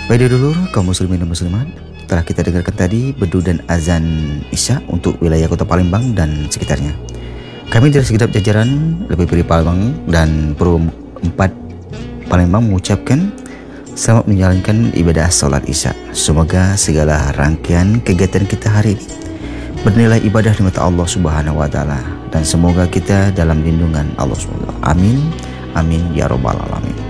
Baik dulur kaum muslimin dan muslimat, telah kita dengarkan tadi bedu dan azan Isya untuk wilayah Kota Palembang dan sekitarnya. Kami dari segenap jajaran LPPD Palembang dan Pro 4 Palembang mengucapkan selamat menjalankan ibadah salat Isya. Semoga segala rangkaian kegiatan kita hari ini bernilai ibadah di mata Allah Subhanahu wa taala, dan semoga kita dalam lindungan Allah Subhanahu wa taala. Amin. Amin ya rabbal alamin.